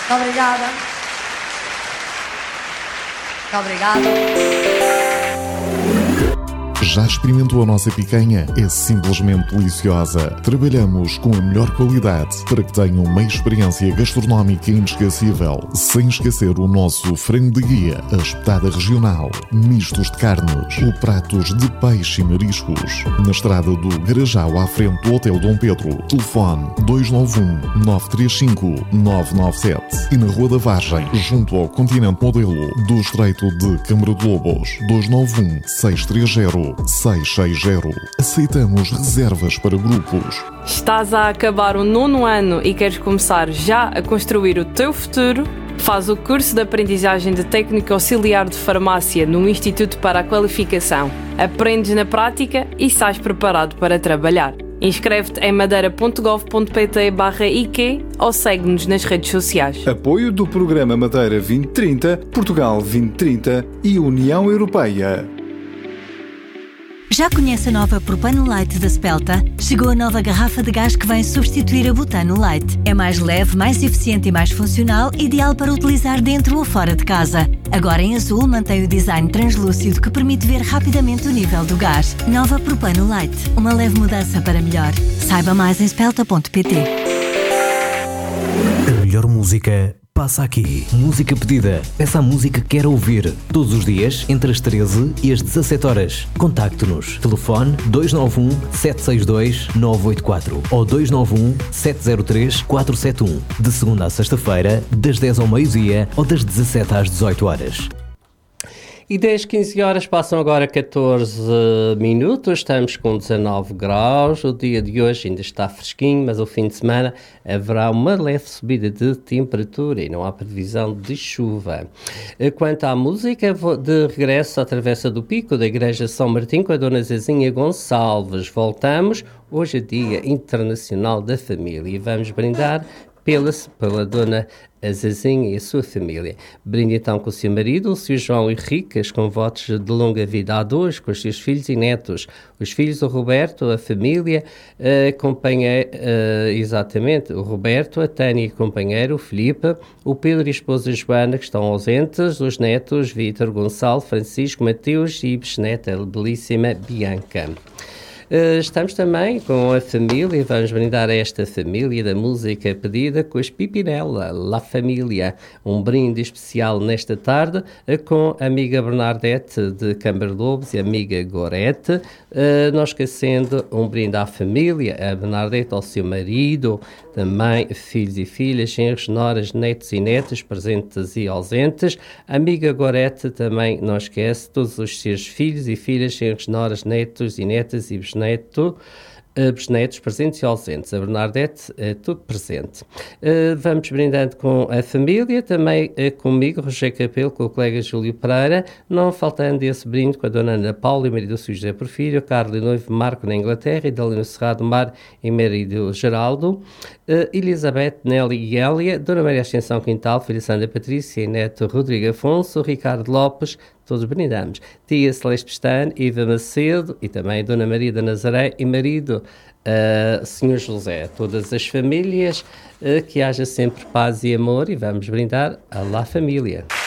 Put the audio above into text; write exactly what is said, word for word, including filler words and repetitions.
Muito obrigada. Muito obrigada. Já experimentou a nossa picanha? É simplesmente deliciosa. Trabalhamos com a melhor qualidade para que tenham uma experiência gastronómica inesquecível, sem esquecer o nosso frango de guia, a espetada regional, mistos de carnes ou pratos de peixe e mariscos. Na estrada do Garajal, à frente do Hotel Dom Pedro. Telefone dois nove um, nove três cinco, nove nove sete. E na Rua da Vargem, junto ao Continente Modelo, do Estreito de Câmara de Lobos. dois nove um, seis três zero, seis seis zero. Aceitamos reservas para grupos. Estás a acabar o nono ano e queres começar já a construir o teu futuro? Faz o curso de aprendizagem de técnico auxiliar de farmácia no Instituto para a Qualificação. Aprendes na prática e sais preparado para trabalhar. Inscreve-te em madeira ponto gov ponto pt barra I Q ou segue-nos nas redes sociais. Apoio do Programa Madeira vinte trinta, Portugal vinte trinta e União Europeia. Já conhece a nova Propano Light da Spelta? Chegou a nova garrafa de gás que vem substituir a Butano Light. É mais leve, mais eficiente e mais funcional, ideal para utilizar dentro ou fora de casa. Agora em azul mantém o design translúcido que permite ver rapidamente o nível do gás. Nova Propano Light. Uma leve mudança para melhor. Saiba mais em spelta ponto pt. A melhor música passa aqui. Música pedida. Peça a música que quer ouvir. Todos os dias, entre as treze e as dezassete horas. Contacte-nos. Telefone dois nove um, sete seis dois, nove oito quatro ou dois nove um, sete zero três, quatro sete um. De segunda a sexta-feira, das dez ao meio-dia ou das dezassete às dezoito horas. E dez, quinze horas, passam agora catorze minutos, estamos com dezanove graus, o dia de hoje ainda está fresquinho, mas ao fim de semana haverá uma leve subida de temperatura e não há previsão de chuva. Quanto à música, vou de regresso à Travessa do Pico da Igreja São Martim com a Dona Zezinha Gonçalves. Voltamos, hoje é Dia Internacional da Família e vamos brindar pela, pela Dona Zezinha e a sua família. Brinde então com o seu marido, o seu João Henriques, com votos de longa vida a dois, com os seus filhos e netos. Os filhos, o Roberto, a família, a companheira, uh, exatamente, o Roberto, a Tânia e companheiro, o Filipe, o Pedro e a esposa Joana, que estão ausentes, os netos, Vítor, Gonçalo, Francisco, Mateus e bisneta, a belíssima Bianca. Uh, estamos também com a família, vamos brindar a esta família da música pedida com as Pipinela, La Família, um brinde especial nesta tarde uh, com a amiga Bernadette de Câmara Lobos e a amiga Gorete, uh, não esquecendo um brinde à família, a Bernadette ao seu marido, também filhos e filhas, genros, noras, netos e netas, presentes e ausentes. A amiga Gorete também não esquece todos os seus filhos e filhas, genros, noras, netos e netas e bisneto, uh, bisnetos presentes e ausentes. A Bernadette é uh, tudo presente. Uh, vamos brindando com a família, também uh, comigo, Rogério Capelo, com o colega Júlio Pereira, não faltando esse brinde com a dona Ana Paula e marido do seu José Porfírio, Carlos e noivo Marco na Inglaterra, e Dalino Cerrado Mar e marido Geraldo, uh, Elizabeth, Nelly e Hélia, dona Maria Ascensão Quintal, filha Sandra Patrícia e neto Rodrigo Afonso, Ricardo Lopes, todos brindamos. Tia Celeste Pestano, Iva Macedo e também Dona Maria da Nazaré e marido uh, senhor José. Todas as famílias, uh, que haja sempre paz e amor e vamos brindar a La Família.